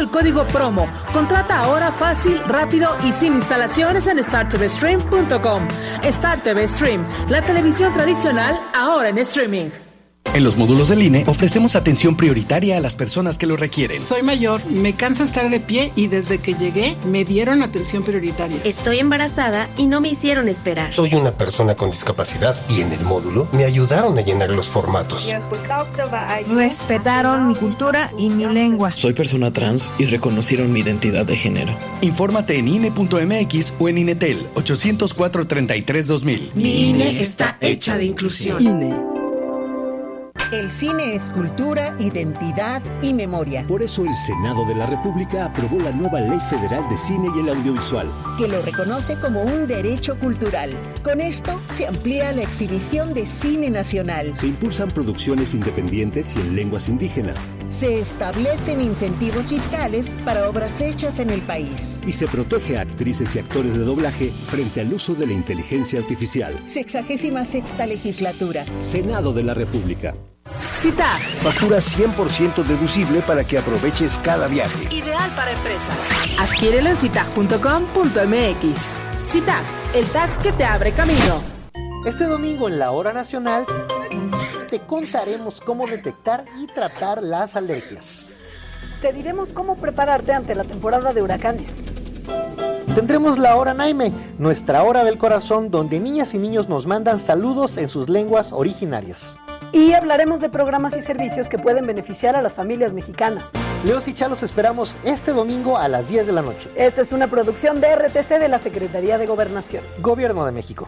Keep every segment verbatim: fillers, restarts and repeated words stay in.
el código promo. Contrata ahora fácil, rápido y sin instalaciones en star t v stream punto com. Star T V Stream, la televisión tradicional ahora en streaming. En los módulos del I N E ofrecemos atención prioritaria a las personas que lo requieren. Soy mayor, me cansa estar de pie y desde que llegué me dieron atención prioritaria. Estoy embarazada y no me hicieron esperar. Soy una persona con discapacidad y en el módulo me ayudaron a llenar los formatos. Respetaron mi cultura y mi lengua. Soy persona trans y reconocieron mi identidad de género. Infórmate en I N E punto M X o en Inetel ochocientos cuatro, treinta y tres, dos mil. Mi I N E está hecha de inclusión. I N E. El cine es cultura, identidad y memoria. Por eso el Senado de la República aprobó la nueva Ley Federal de Cine y el Audiovisual, que lo reconoce como un derecho cultural. Con esto se amplía la exhibición de cine nacional. Se impulsan producciones independientes y en lenguas indígenas. Se establecen incentivos fiscales para obras hechas en el país. Y se protege a actrices y actores de doblaje frente al uso de la inteligencia artificial. Sexagésima sexta legislatura. Senado de la República. CITAC. Factura cien por ciento deducible para que aproveches cada viaje. Ideal para empresas. Adquiérelo en citac punto com punto m x. CITAC, el tag que te abre camino. Este domingo en la Hora Nacional te contaremos cómo detectar y tratar las alergias. Te diremos cómo prepararte ante la temporada de huracanes. Tendremos la Hora Naime, nuestra hora del corazón, donde niñas y niños nos mandan saludos en sus lenguas originarias. Y hablaremos de programas y servicios que pueden beneficiar a las familias mexicanas. Leos y Chalos esperamos este domingo a las diez de la noche. Esta es una producción de R T C de la Secretaría de Gobernación. Gobierno de México.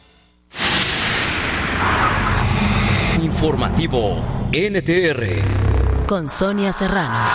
Informativo N T R con Sonia Serrano.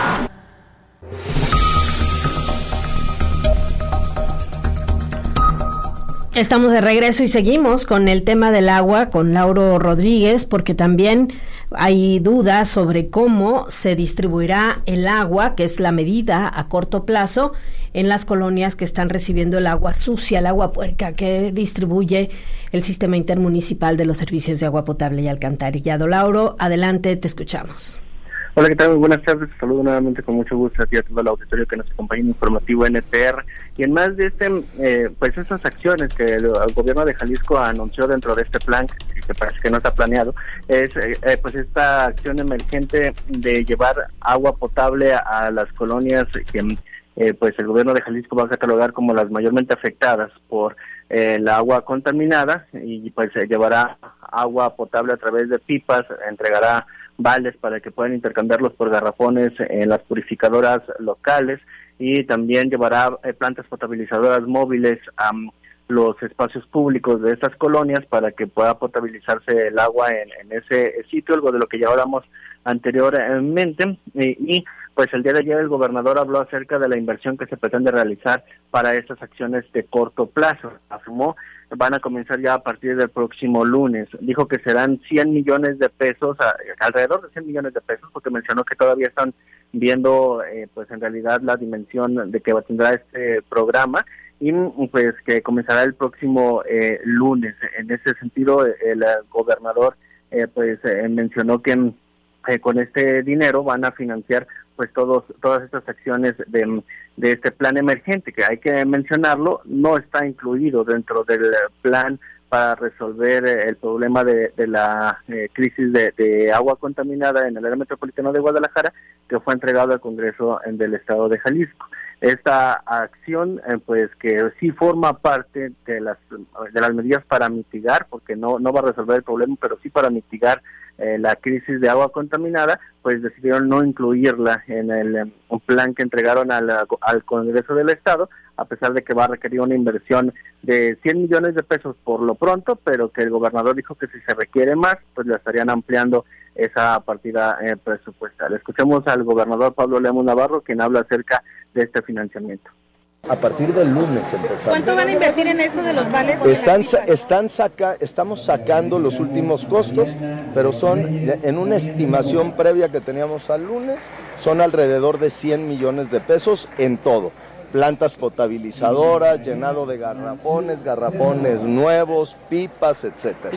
Estamos de regreso y seguimos con el tema del agua con Lauro Rodríguez, porque también hay dudas sobre cómo se distribuirá el agua, que es la medida a corto plazo, en las colonias que están recibiendo el agua sucia, el agua puerca que distribuye el Sistema Intermunicipal de los Servicios de Agua Potable y Alcantarillado. Lauro, adelante, te escuchamos. Hola, ¿qué tal? Muy buenas tardes. Saludo nuevamente con mucho gusto a ti, a todo el auditorio que nos acompaña en Informativo N T R. Y en más de este, eh, pues esas acciones que el, el gobierno de Jalisco anunció dentro de este plan, que parece que no está planeado, es eh, pues esta acción emergente de llevar agua potable a, a las colonias que eh, pues el gobierno de Jalisco va a catalogar como las mayormente afectadas por eh, la agua contaminada, y pues eh, llevará agua potable a través de pipas, entregará vales para que puedan intercambiarlos por garrafones en las purificadoras locales, y también llevará eh, plantas potabilizadoras móviles a um, los espacios públicos de estas colonias para que pueda potabilizarse el agua en, en ese sitio, algo de lo que ya hablamos anteriormente. Y, y pues el día de ayer el gobernador habló acerca de la inversión que se pretende realizar para estas acciones de corto plazo. Afirmó van a comenzar ya a partir del próximo lunes. Dijo que serán cien millones de pesos, a, alrededor de cien millones de pesos, porque mencionó que todavía están viendo eh, pues en realidad la dimensión de que tendrá este programa, y pues que comenzará el próximo eh, lunes. En ese sentido, el gobernador eh, pues eh, mencionó que eh, con este dinero van a financiar pues todos todas estas acciones de, de este plan emergente, que hay que mencionarlo, no está incluido dentro del plan para resolver el problema de, de la eh, crisis de, de agua contaminada en el área metropolitana de Guadalajara, que fue entregado al Congreso del Estado de Jalisco. Esta acción, eh, pues que sí forma parte de las de las medidas para mitigar, porque no no va a resolver el problema, pero sí para mitigar eh, la crisis de agua contaminada, pues decidieron no incluirla en el um, plan que entregaron al, al Congreso del Estado, a pesar de que va a requerir una inversión de cien millones de pesos por lo pronto, pero que el gobernador dijo que si se requiere más, pues la estarían ampliando esa partida eh, presupuestal. Escuchemos al gobernador Pablo Lemus Navarro, quien habla acerca de este financiamiento. A partir del lunes empezamos. ¿Cuánto van a invertir en eso de los vales? Están, están saca, estamos sacando los últimos costos, pero son, en una estimación previa que teníamos al lunes, son alrededor de cien millones de pesos en todo. Plantas potabilizadoras, llenado de garrafones, garrafones nuevos, pipas, etcétera.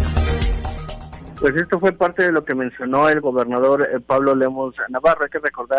Pues esto fue parte de lo que mencionó el gobernador eh, Pablo Lemus Navarro. Hay que recordar